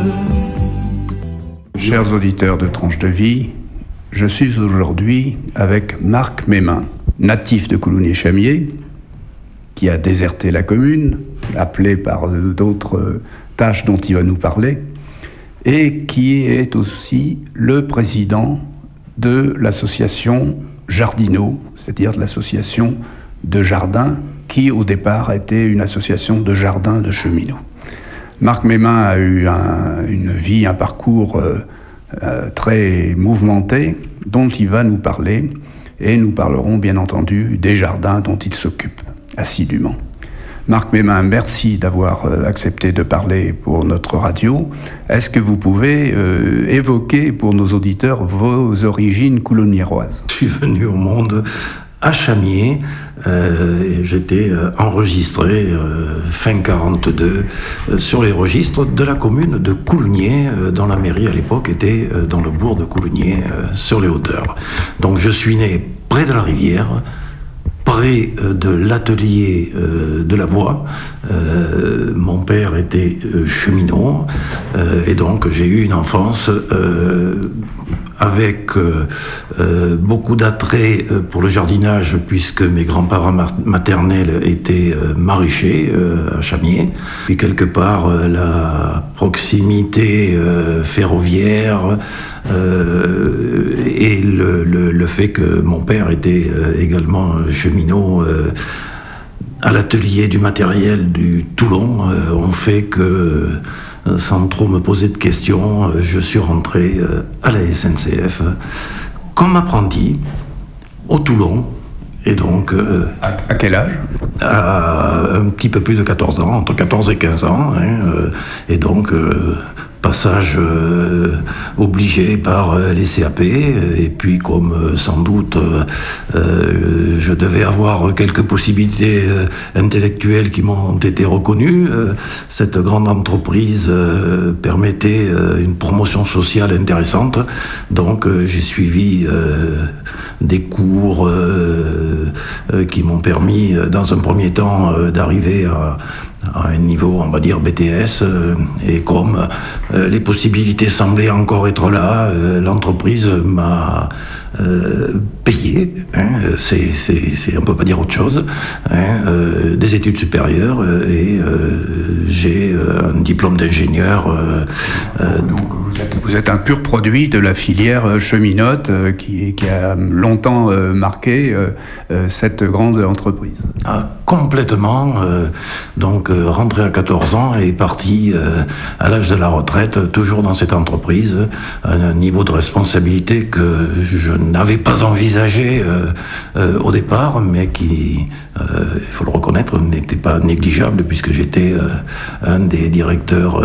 Chers auditeurs de Tranche de Vie, je suis aujourd'hui avec Marc Mémin, natif de Coulommiers-Chamiers, qui a déserté la commune, appelé par d'autres tâches dont il va nous parler, et qui est aussi le président de l'association Jardinot, c'est-à-dire de l'association de jardins, qui au départ était une association de jardins de cheminots. Marc Mémin a eu une vie, un parcours très mouvementé, dont il va nous parler, et nous parlerons bien entendu des jardins dont il s'occupe assidûment. Marc Mémin, merci d'avoir accepté de parler pour notre radio. Est-ce que vous pouvez évoquer pour nos auditeurs vos origines coulommiéroises ? Je suis venu au monde à Chamiers, et j'étais enregistré fin 42 sur les registres de la commune de Couloniers, dont la mairie à l'époque était dans le bourg de Couloniers, sur les hauteurs. Donc je suis né près de la rivière, près de l'atelier de la voie. Mon père était cheminot, et donc j'ai eu une enfance avec beaucoup d'attrait pour le jardinage, puisque mes grands-parents maternels étaient maraîchers à Chamiers. Puis quelque part, la proximité ferroviaire et le fait que mon père était également cheminot à l'atelier du matériel du Toulon ont fait que, sans trop me poser de questions, je suis rentré à la SNCF comme apprenti au Toulon. Et donc... à quel âge ? À un petit peu plus de 14 ans, entre 14 et 15 ans. Et donc, passage obligé par les CAP. Et puis, comme sans doute je devais avoir quelques possibilités intellectuelles qui m'ont été reconnues, cette grande entreprise permettait une promotion sociale intéressante. Donc, j'ai suivi des cours qui m'ont permis, dans un premier temps, d'arriver à un niveau, on va dire, BTS, et comme les possibilités semblaient encore être là, l'entreprise m'a payé, on peut pas dire autre chose, des études supérieures, et j'ai un diplôme d'ingénieur. Donc vous êtes un pur produit de la filière cheminote qui a longtemps marqué cette grande entreprise. Complètement. Donc rentré à 14 ans et parti à l'âge de la retraite, toujours dans cette entreprise, un niveau de responsabilité que je n'avais pas envisagé au départ, mais qui, il faut le reconnaître, n'était pas négligeable, puisque j'étais un des directeurs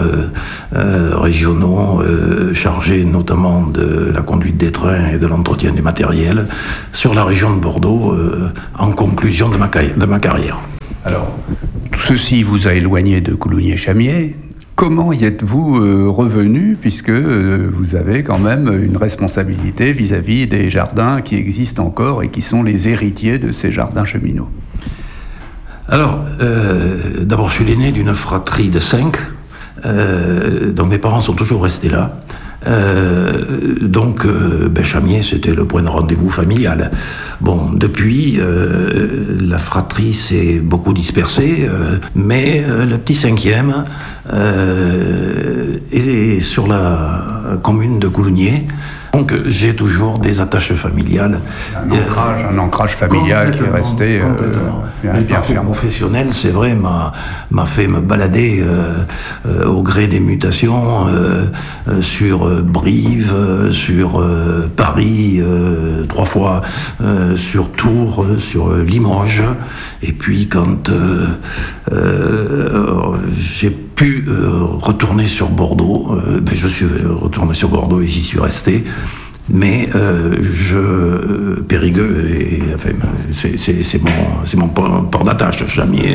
régionaux chargé notamment de la conduite des trains et de l'entretien du matériel sur la région de Bordeaux en conclusion de ma carrière. Alors, tout ceci vous a éloigné de Coulommiers-Chamiers. Comment y êtes-vous revenu, puisque vous avez quand même une responsabilité vis-à-vis des jardins qui existent encore et qui sont les héritiers de ces jardins cheminots ? Alors, d'abord, je suis l'aîné d'une fratrie de 5, donc mes parents sont toujours restés là. Donc Chamiers, c'était le point de rendez-vous familial. Bon, depuis, la fratrie s'est beaucoup dispersée, mais le petit 5e est sur la commune de Couloniers. Donc j'ai toujours des attaches familiales. Un ancrage familial qui est resté bien ferme. Professionnel, c'est vrai, m'a fait me balader au gré des mutations sur Brive, sur Paris 3 fois, sur Tours, sur Limoges. Et puis quand j'ai pu retourner sur Bordeaux, je suis retourné sur Bordeaux et j'y suis resté. Mais Périgueux, c'est mon port d'attache, Chamiers.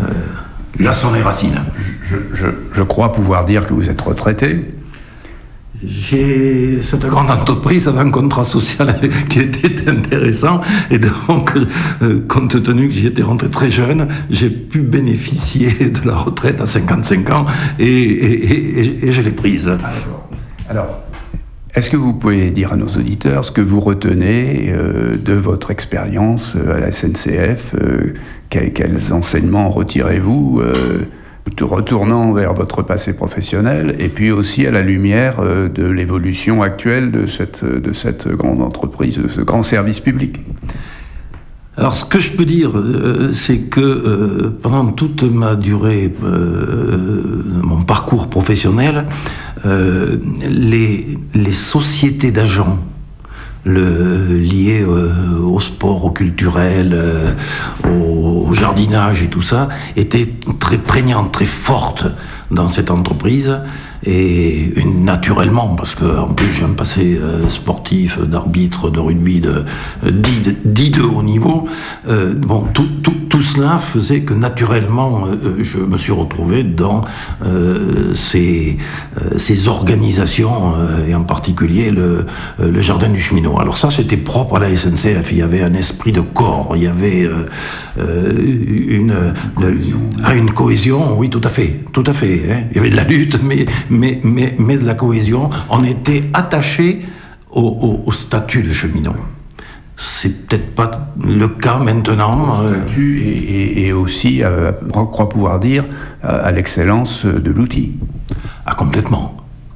Là sont les racines. Je crois pouvoir dire que vous êtes retraité. Cette grande entreprise avait un contrat social qui était intéressant, et donc, compte tenu que j'y étais rentré très jeune, j'ai pu bénéficier de la retraite à 55 ans, et je l'ai prise. Alors, est-ce que vous pouvez dire à nos auditeurs ce que vous retenez de votre expérience à la SNCF, quels enseignements retirez-vous retournant vers votre passé professionnel, et puis aussi à la lumière de l'évolution actuelle de cette grande entreprise, de ce grand service public? Alors, ce que je peux dire, c'est que pendant toute ma durée, mon parcours professionnel, les sociétés d'agents liées au sport, au culturel, au jardinage et tout ça, étaient très prégnantes, très fortes dans cette entreprise. Et naturellement, parce qu'en plus j'ai un passé sportif, d'arbitre, de rugby, dit de haut niveau, tout cela faisait que naturellement je me suis retrouvé dans ces organisations, et en particulier le Jardin du Cheminot. Alors ça, c'était propre à la SNCF, il y avait un esprit de corps, il y avait une cohésion, oui, tout à fait, hein. Il y avait de la lutte, mais de la cohésion. On était attaché au statut de cheminot. C'est peut-être pas le cas maintenant. Et aussi, on croit pouvoir dire, à l'excellence de l'outil. Ah, complètement.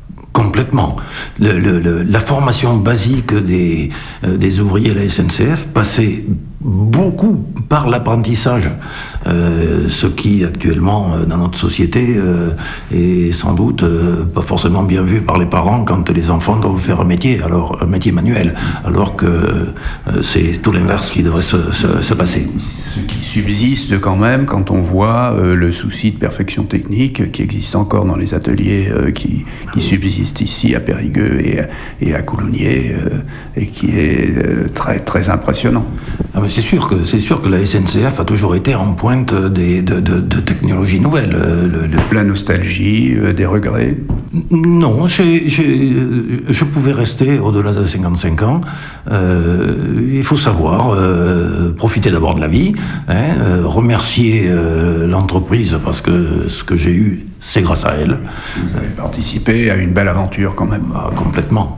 La formation basique des ouvriers à la SNCF passait beaucoup par l'apprentissage, ce qui actuellement dans notre société est sans doute pas forcément bien vu par les parents quand les enfants doivent faire un métier manuel, alors que c'est tout l'inverse qui devrait se passer. Ce qui subsiste quand même quand on voit le souci de perfection technique qui existe encore dans les ateliers qui subsistent ici à Périgueux et à Coulommiers, et qui est très très impressionnant. Ah, mais c'est sûr que la SNCF a toujours été en pointe de technologies nouvelles. La nostalgie, des regrets? Non, je pouvais rester au-delà de 55 ans. Il faut savoir profiter d'abord de la vie, remercier l'entreprise, parce que ce que j'ai eu, c'est grâce à elle. Vous avez participé à une belle aventure quand même. Ah, complètement.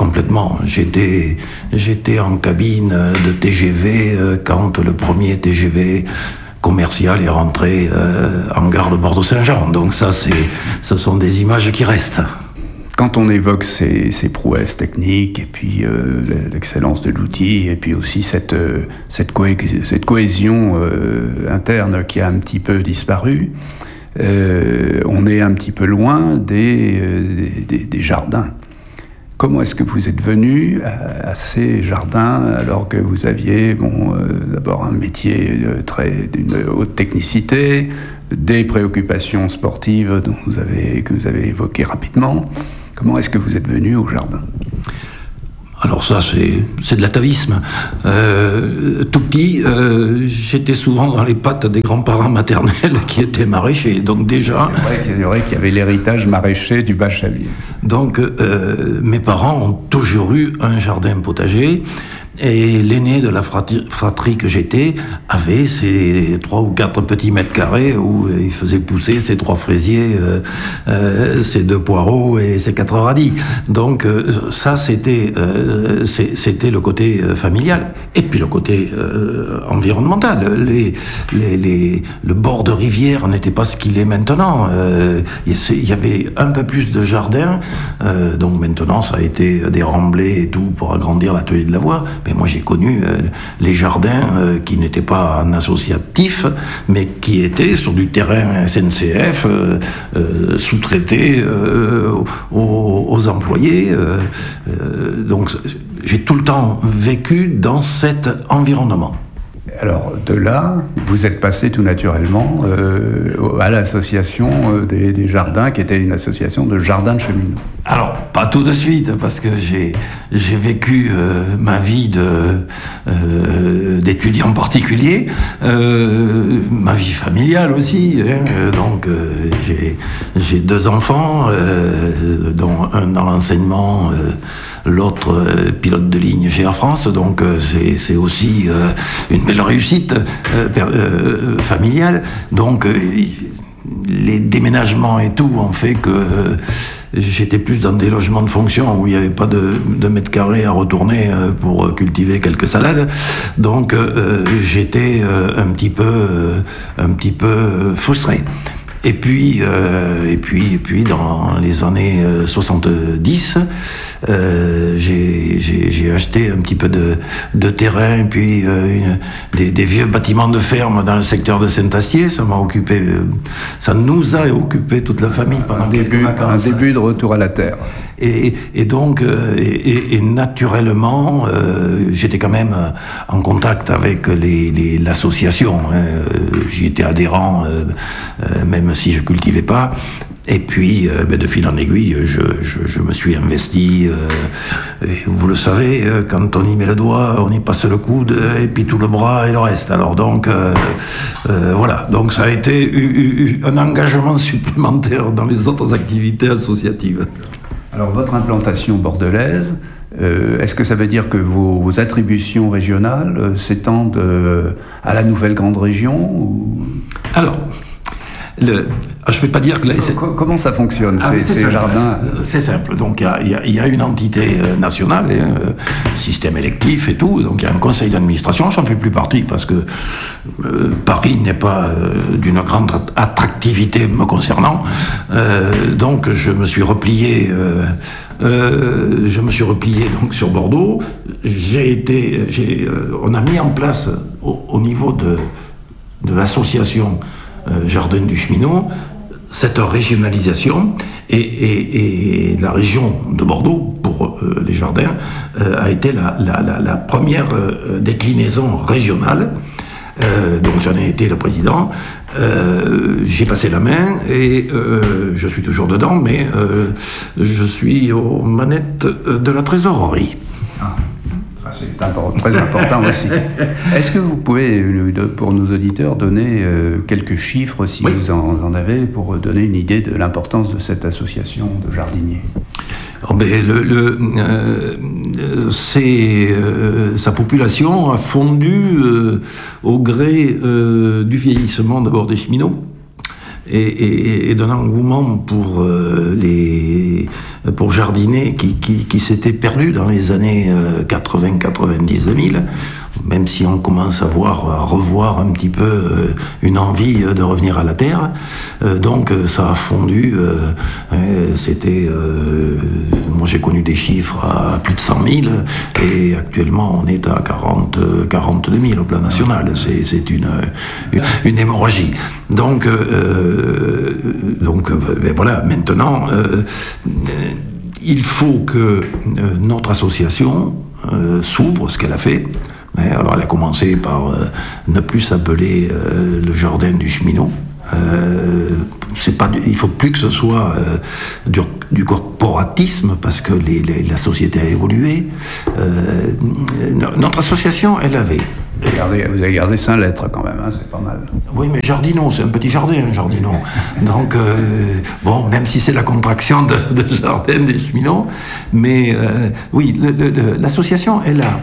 J'étais en cabine de TGV quand le premier TGV commercial est rentré en gare de Bordeaux-Saint-Jean. Donc ça, ce sont des images qui restent. Quand on évoque ces prouesses techniques, et puis l'excellence de l'outil, et puis aussi cette cohésion interne qui a un petit peu disparu, on est un petit peu loin des jardins. Comment est-ce que vous êtes venu à ces jardins alors que vous aviez d'abord un métier d'une haute technicité, des préoccupations sportives que vous avez évoquées rapidement? Comment est-ce que vous êtes venu au jardin? Alors ça, c'est de l'atavisme. Tout petit, j'étais souvent dans les pattes des grands-parents maternels qui étaient maraîchers. Donc déjà... C'est vrai qu'il y avait l'héritage maraîcher du Bas-Chavier. Donc mes parents ont toujours eu un jardin potager. Et l'aîné de la fratrie que j'étais avait ses 3 ou 4 petits mètres carrés où il faisait pousser ses 3 fraisiers, ses 2 poireaux et ses 4 radis. Donc ça, c'était le côté familial. Et puis le côté environnemental. Le bord de rivière n'était pas ce qu'il est maintenant. Il y avait un peu plus de jardin. Donc maintenant, ça a été des remblais et tout pour agrandir l'atelier de la voie. Mais moi, j'ai connu les jardins qui n'étaient pas en associatif, mais qui étaient sur du terrain SNCF, sous-traités aux employés. Donc, j'ai tout le temps vécu dans cet environnement. Alors de là, vous êtes passé tout naturellement à l'association des jardins, qui était une association de jardins de cheminots. Alors, pas tout de suite, parce que j'ai vécu ma vie d'étudiant particulier, ma vie familiale aussi. Donc, j'ai 2 enfants, dont un dans l'enseignement, l'autre pilote de ligne chez Air France. Donc, c'est aussi une belle réussite familiale. Donc, les déménagements et tout ont fait que j'étais plus dans des logements de fonction où il n'y avait pas de mètres carrés à retourner pour cultiver quelques salades. Donc j'étais un petit peu frustré. Et puis dans les années 70, j'ai acheté un petit peu de terrain, puis des vieux bâtiments de ferme dans le secteur de Saint-Astier. Ça nous a occupé toute la famille pendant quelques vacances. Un début de retour à la terre. Et donc, naturellement, j'étais quand même en contact avec l'association. J'y étais adhérent, même si je cultivais pas. Et puis, de fil en aiguille, je me suis investi. Et vous le savez, quand on y met le doigt, on y passe le coude, et puis tout le bras et le reste. Alors donc, voilà. Donc ça a été un engagement supplémentaire dans les autres activités associatives. Alors, votre implantation bordelaise, est-ce que ça veut dire que vos attributions régionales s'étendent à la nouvelle grande région ou... Alors, je ne vais pas dire que la Comment ça fonctionne, ces jardins? C'est simple. Donc, il y a une entité nationale, système électif et tout. Donc, il y a un conseil d'administration. J'en fais plus partie parce que Paris n'est pas d'une grande attractivité me concernant. Donc, je me suis replié donc sur Bordeaux. On a mis en place au niveau de l'association Jardin du Cheminot, cette régionalisation, et la région de Bordeaux, pour les jardins, a été la première déclinaison régionale. Donc j'en ai été le président, j'ai passé la main et je suis toujours dedans, mais je suis aux manettes de la trésorerie. C'est très important aussi. Est-ce que vous pouvez, pour nos auditeurs, donner quelques chiffres, si vous en avez, pour donner une idée de l'importance de cette association de jardiniers? Sa population a fondu au gré du vieillissement d'abord des cheminots et d'un engouement pour jardiner qui s'était perdu dans les années 80, 90, 2000, même si on commence à revoir un petit peu une envie de revenir à la terre. Donc ça a fondu, moi j'ai connu des chiffres à plus de 100 000 et actuellement on est à 42 000 au plan national. C'est une hémorragie. Donc voilà, maintenant il faut que notre association s'ouvre, ce qu'elle a fait. Alors elle a commencé par ne plus s'appeler le Jardin du Cheminot. Il faut plus que ce soit du corporatisme parce que la société a évolué. Notre association, elle avait. Vous avez gardé 5 lettres quand même, hein, c'est pas mal. Oui, mais Jardinon, c'est un petit jardin, Jardinon. Donc, même si c'est la contraction de Jardin des Cheminots, mais oui, l'association, elle a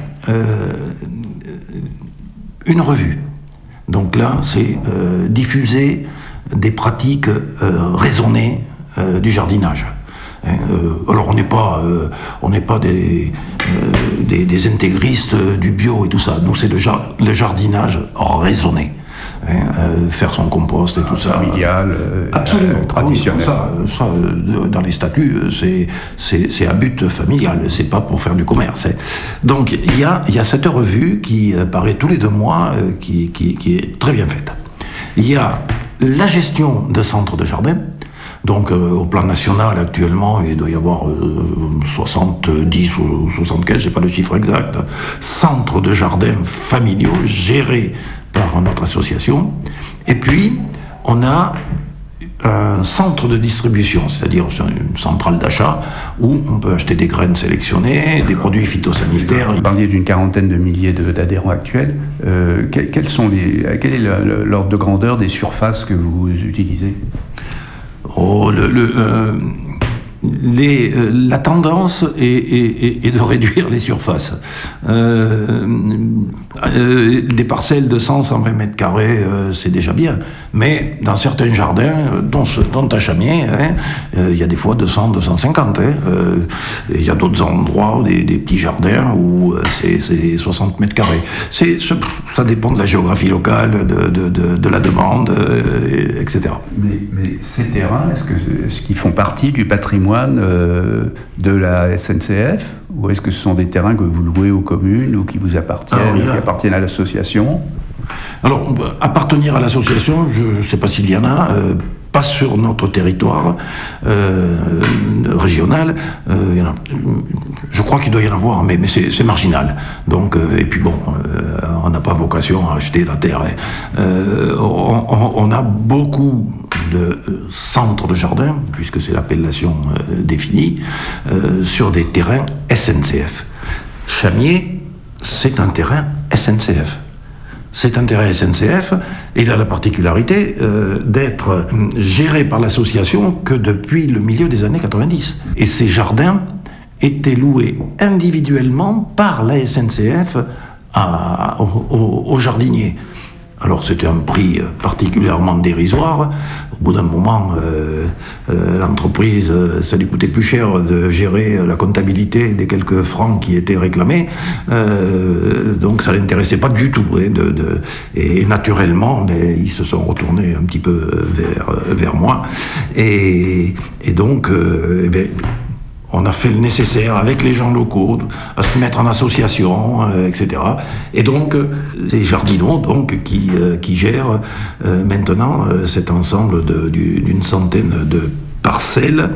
une revue. Donc là, c'est diffuser des pratiques raisonnées du jardinage. Alors on n'est pas des intégristes du bio et tout ça. Nous, c'est le jardinage raisonné. Faire son compost et tout ça. Familial, absolument traditionnel. Ça, dans les statuts, c'est à but familial. C'est pas pour faire du commerce. Donc il y a cette revue qui paraît tous les 2 mois, qui est très bien faite. Il y a la gestion de centres de jardin. Donc au plan national actuellement, il doit y avoir 70 ou 75, je n'ai pas le chiffre exact, centres de jardins familiaux gérés par notre association. Et puis on a un centre de distribution, c'est-à-dire une centrale d'achat où on peut acheter des graines sélectionnées, des produits phytosanitaires. Vous parliez d'une quarantaine de milliers d'adhérents actuels. Quel est l'ordre de grandeur des surfaces que vous utilisez ? La tendance est de réduire les surfaces. Des parcelles de 100-120 mètres carrés, c'est déjà bien. Mais dans certains jardins, dont à Chamiers, il y a des fois 200-250. Il y a d'autres endroits, des petits jardins où c'est 60 mètres carrés. Ça dépend de la géographie locale, de la demande, etc. Mais ces terrains, est-ce qu'ils font partie du patrimoine de la SNCF, ou est-ce que ce sont des terrains que vous louez aux communes ou qui vous appartiennent, qui appartiennent à l'association ? Alors, appartenir à l'association, je ne sais pas s'il y en a, pas sur notre territoire régional. Je crois qu'il doit y en avoir, mais c'est marginal. Donc, et puis bon, on n'a pas vocation à acheter la terre. On a beaucoup de centres de jardin, puisque c'est l'appellation définie, sur des terrains SNCF. Chamiers, c'est un terrain SNCF. C'est un terrain SNCF et il a la particularité d'être géré par l'association que depuis le milieu des années 90. Et ces jardins étaient loués individuellement par la SNCF aux jardiniers. Alors c'était un prix particulièrement dérisoire. Au bout d'un moment, l'entreprise, ça lui coûtait plus cher de gérer la comptabilité des quelques francs qui étaient réclamés. Donc ça ne l'intéressait pas du tout. Et naturellement, ils se sont retournés un petit peu vers moi. Et donc, on a fait le nécessaire avec les gens locaux, à se mettre en association, etc. Et donc, c'est Jardinot qui gère maintenant cet ensemble d'une centaine de parcelles.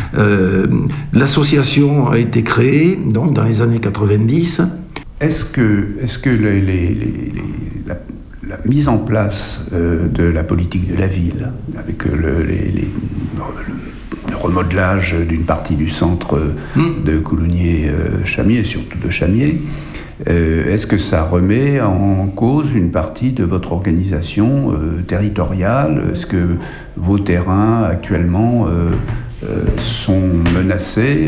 L'association a été créée donc, dans les années 90. Est-ce que la mise en place de la politique de la ville, avec le remodelage d'une partie du centre de Coulommiers-Chamiers, surtout de Chamiers, est-ce que ça remet en cause une partie de votre organisation territoriale ? Est-ce que vos terrains actuellement sont menacés ?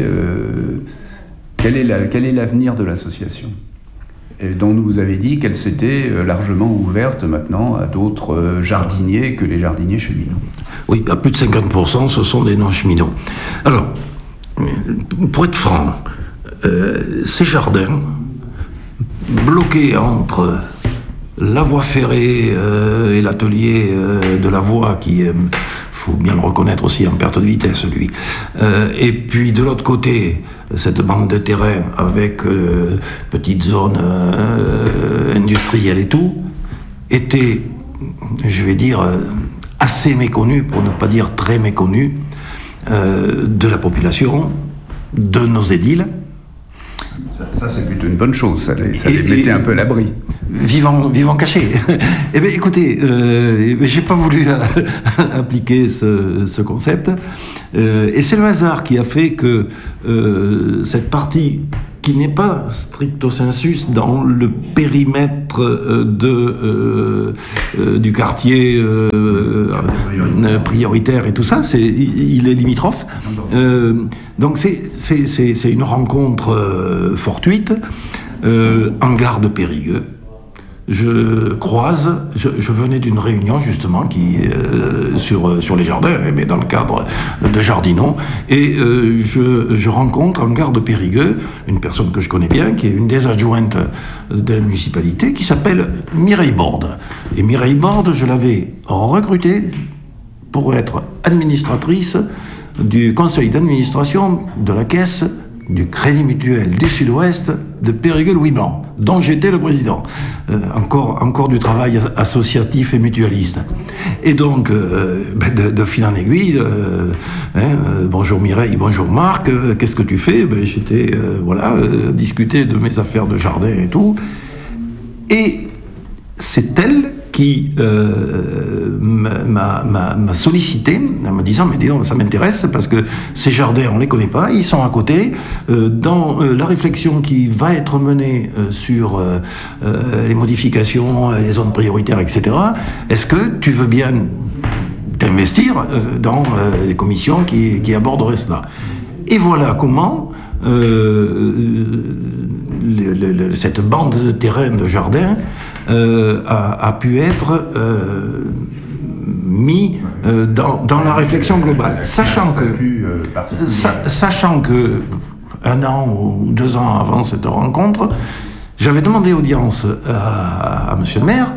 Quel est l'avenir de l'association ? Dont vous avez dit qu'elle s'était largement ouverte maintenant à d'autres jardiniers que les jardiniers cheminots. Oui, à plus de 50%, ce sont des non-cheminots. Alors, pour être franc, ces jardins, bloqués entre la voie ferrée et l'atelier de la voie qui est, faut bien le reconnaître aussi, en perte de vitesse, lui. Et puis de l'autre côté, cette bande de terrain avec petite zone industrielle et tout, était, je vais dire, assez méconnue, pour ne pas dire très méconnue, de la population, de nos édiles. Ça c'est plutôt une bonne chose, ça les mettait un peu à l'abri. Vivant caché. Eh bien, écoutez, j'ai pas voulu appliquer ce concept. Et c'est le hasard qui a fait que cette partie qui n'est pas stricto sensus dans le périmètre du quartier prioritaire et tout ça, il est limitrophe. Donc c'est une rencontre fortuite en gare de Périgueux. Je venais d'une réunion justement sur les jardins, mais dans le cadre de Jardinot, et je rencontre en gare de Périgueux une personne que je connais bien, qui est une des adjointes de la municipalité, qui s'appelle Mireille Borde. Et Mireille Borde, je l'avais recrutée pour être administratrice du conseil d'administration de la caisse du Crédit Mutuel du Sud-Ouest de Périgueux-Louis-Blanc, dont j'étais le président. Encore du travail associatif et mutualiste. Et donc, de fil en aiguille, bonjour Mireille, bonjour Marc, qu'est-ce que tu fais? J'étais, discuter de mes affaires de jardin et tout. Et c'est elle qui m'a sollicité en me disant, mais dis donc, ça m'intéresse parce que ces jardins, on ne les connaît pas, ils sont à côté. Dans la réflexion qui va être menée sur les modifications, les zones prioritaires, etc., est-ce que tu veux bien t'investir dans les commissions qui aborderaient cela? Et voilà comment cette bande de terrain de jardin a pu être mis dans la réflexion globale, sachant que 1 an ou 2 ans avant cette rencontre, j'avais demandé audience à monsieur le maire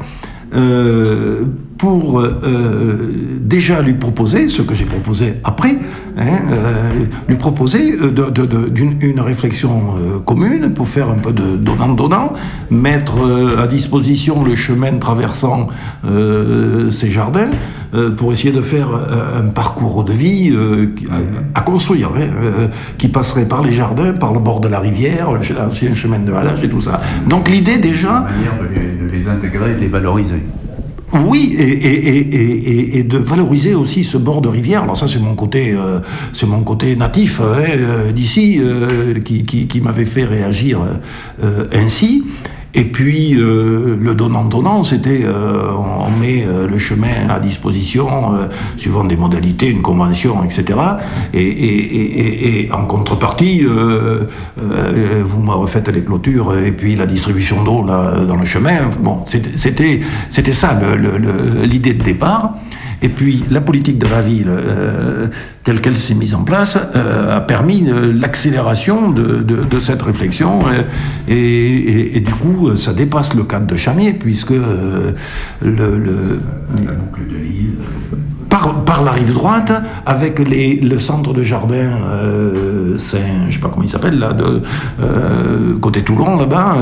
pour déjà lui proposer, ce que j'ai proposé après, lui proposer une réflexion commune pour faire un peu de donnant-donnant, mettre à disposition le chemin traversant ces jardins pour essayer de faire un parcours de vie à construire, qui passerait par les jardins, par le bord de la rivière, l'ancien chemin de halage et tout ça. Donc l'idée déjà... Une manière de les intégrer et de les valoriser. Oui, et de valoriser aussi ce bord de rivière. Alors ça, c'est mon côté natif d'ici qui m'avait fait réagir ainsi. Et puis le donnant-donnant, c'était on met le chemin à disposition suivant des modalités, une convention, etc. Et en contrepartie, vous me refaites les clôtures et puis la distribution d'eau là, dans le chemin. Bon, c'était ça l'idée de départ. Et puis la politique de la ville, telle qu'elle s'est mise en place, a permis l'accélération de cette réflexion. Et du coup, ça dépasse le cadre de Chamiers, puisque la boucle de l'île. Par la rive droite, avec le centre de jardin Saint, je ne sais pas comment il s'appelle, là, côté Toulon, là-bas.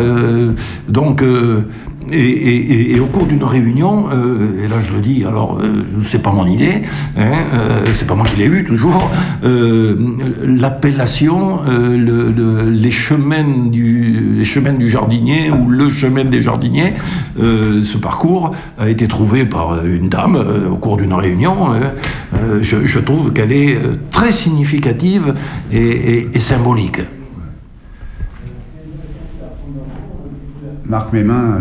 Et au cours d'une réunion, et là je le dis, alors c'est pas mon idée, c'est pas moi qui l'ai eu toujours, l'appellation, les chemins du jardinier ou le chemin des jardiniers, ce parcours a été trouvé par une dame au cours d'une réunion. Je trouve qu'elle est très significative et symbolique. Marc Mémin,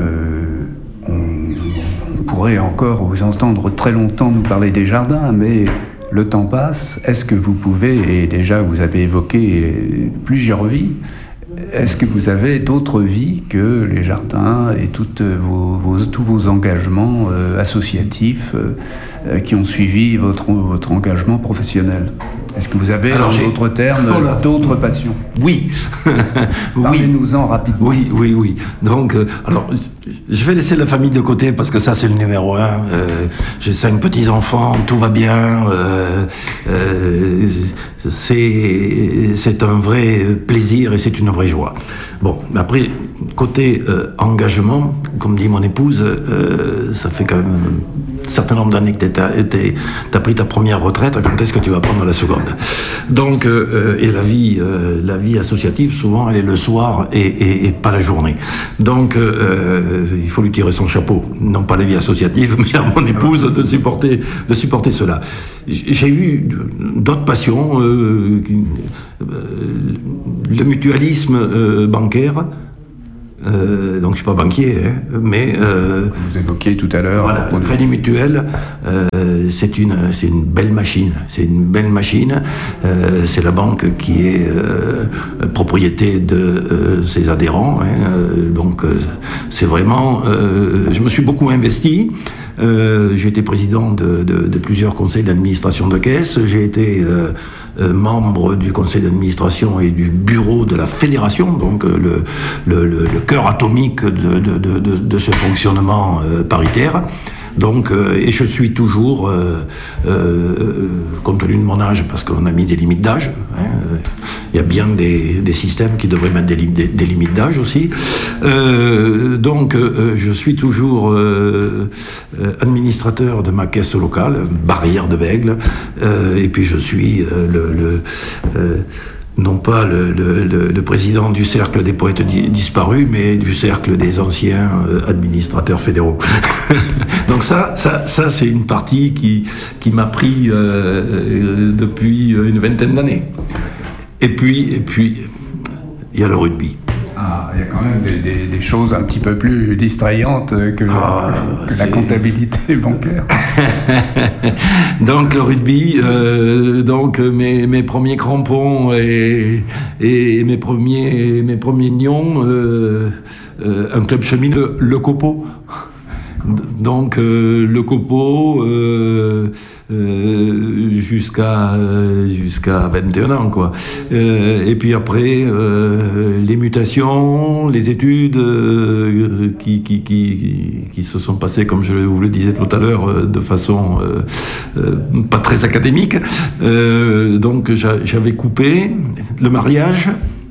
on pourrait encore vous entendre très longtemps nous parler des jardins, mais le temps passe. Est-ce que vous pouvez, et déjà vous avez évoqué plusieurs vies, est-ce que vous avez d'autres vies que les jardins et tous vos engagements associatifs qui ont suivi votre engagement professionnel? Est-ce que vous avez, en d'autres termes, d'autres passions? Oui. Parlez-nous-en rapidement. Oui. Donc, alors, je vais laisser la famille de côté parce que ça, c'est le numéro 1. J'ai 5 petits-enfants, tout va bien. C'est un vrai plaisir et c'est une vraie joie. Bon, après, côté engagement, comme dit mon épouse, ça fait quand même un certain nombre d'années que t'as pris ta première retraite. Quand est-ce que tu vas prendre la seconde? Donc, et la vie associative, souvent, elle est le soir et pas la journée. Donc, il faut lui tirer son chapeau. Non pas la vie associative, mais à mon épouse de supporter cela. J'ai eu d'autres passions, le mutualisme bancaire. Donc je suis pas banquier, mais vous évoquiez tout à l'heure. Voilà, le Crédit Mutuel, c'est une belle machine. C'est une belle machine. C'est la banque qui est propriété de ses adhérents. Donc c'est vraiment. Je me suis beaucoup investi. J'ai été président de plusieurs conseils d'administration de caisse. J'ai été membre du conseil d'administration et du bureau de la fédération, donc le cœur atomique de ce fonctionnement paritaire. Donc, et je suis toujours, compte tenu de mon âge, parce qu'on a mis des limites d'âge, hein, il y a bien des systèmes qui devraient mettre des limites d'âge aussi. Donc, je suis toujours administrateur de ma caisse locale, Barrière de Bègle, et puis je suis non pas le président du cercle des poètes disparus, mais du cercle des anciens administrateurs fédéraux. Donc ça c'est une partie qui m'a pris depuis une vingtaine d'années. Et puis, il y a le rugby. Ah, il y a quand même des choses un petit peu plus distrayantes que la comptabilité bancaire. Donc le rugby, donc mes premiers crampons et mes premiers nions, un club cheminot, le Copeau. Donc le Copeau jusqu'à 21 ans quoi. Et puis après les mutations, les études qui se sont passées, comme je vous le disais tout à l'heure, de façon pas très académique. Donc j'avais coupé le mariage.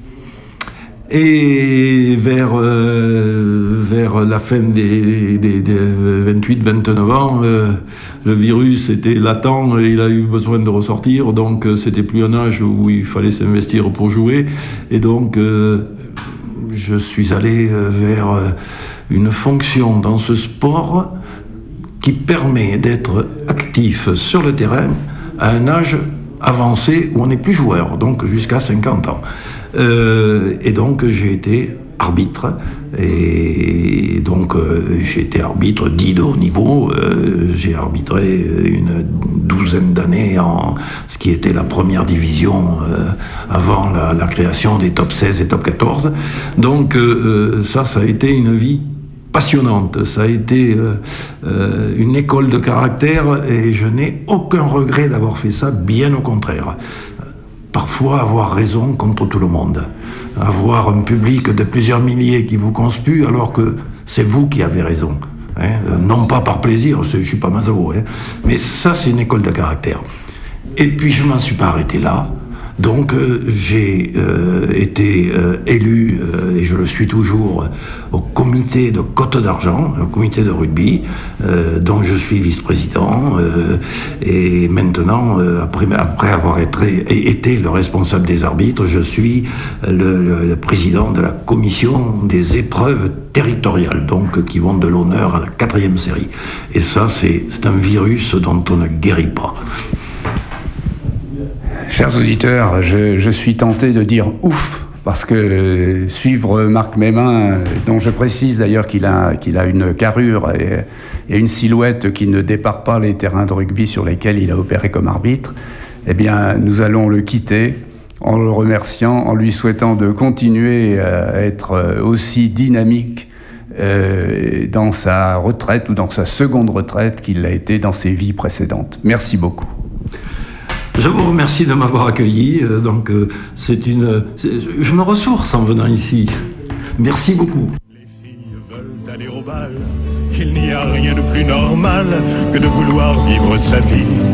Et vers la fin des 28-29 ans, le virus était latent et il a eu besoin de ressortir. Donc c'était plus un âge où il fallait s'investir pour jouer. Et donc je suis allé vers une fonction dans ce sport qui permet d'être actif sur le terrain à un âge avancé où on n'est plus joueur, donc jusqu'à 50 ans. Et donc j'ai été arbitre, et donc j'ai été arbitre dit de haut niveau. J'ai arbitré une douzaine d'années en ce qui était la première division avant la création des top 16 et top 14. Donc ça a été une vie passionnante, ça a été une école de caractère, et je n'ai aucun regret d'avoir fait ça, bien au contraire. Parfois avoir raison contre tout le monde, avoir un public de plusieurs milliers qui vous conspue alors que c'est vous qui avez raison, hein, non pas par plaisir, je suis pas maso, hein, mais ça c'est une école de caractère. Et puis je m'en suis pas arrêté là. Donc j'ai été élu, et je le suis toujours, au comité de Côte d'Argent, au comité de rugby, dont je suis vice-président. Et maintenant, après avoir été le responsable des arbitres, je suis le président de la commission des épreuves territoriales, donc qui vont de l'honneur à la 4e série. Et ça, c'est un virus dont on ne guérit pas. Chers auditeurs, je suis tenté de dire ouf, parce que suivre Marc Mémin, dont je précise d'ailleurs qu'il a une carrure et une silhouette qui ne départ pas les terrains de rugby sur lesquels il a opéré comme arbitre, eh bien nous allons le quitter en le remerciant, en lui souhaitant de continuer à être aussi dynamique dans sa retraite ou dans sa seconde retraite qu'il l'a été dans ses vies précédentes. Merci beaucoup. Je vous remercie de m'avoir accueilli. Donc, je me ressource en venant ici. Merci beaucoup. Les filles veulent aller au bal. Il n'y a rien de plus normal que de vouloir vivre sa vie.